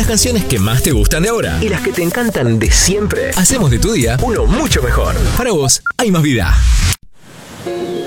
las canciones que más te gustan de ahora y las que te encantan de siempre, hacemos de tu día uno mucho mejor. Para vos, hay más vida.